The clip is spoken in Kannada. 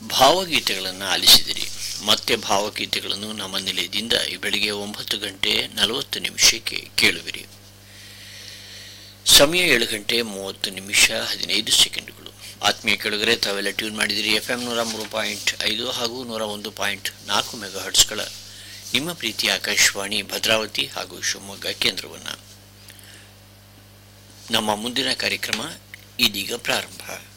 ಭಾವಗೀತೆಗಳನ್ನು ಆಲಿಸಿದಿರಿ. ಮತ್ತೆ ಭಾವಗೀತೆಗಳನ್ನು ನಮ್ಮ ನಿಲಯದಿಂದ ಈ ಬೆಳಿಗ್ಗೆ 9:40 ಕೇಳುವಿರಿ. ಸಮಯ 7:30 ಆತ್ಮೀಯ ಕೇಳುಗರೆ, ತಾವೆಲ್ಲ ಟ್ಯೂನ್ ಮಾಡಿದಿರಿ FM 103.5 ಹಾಗೂ 101.4 ಮೆಗಾಹರ್ಟ್ಸ್ಗಳ ನಿಮ್ಮ ಪ್ರೀತಿ ಆಕಾಶವಾಣಿ ಭದ್ರಾವತಿ ಹಾಗೂ ಶಿವಮೊಗ್ಗ ಕೇಂದ್ರವನ್ನು. ನಮ್ಮ ಮುಂದಿನ ಕಾರ್ಯಕ್ರಮ ಇದೀಗ ಪ್ರಾರಂಭ.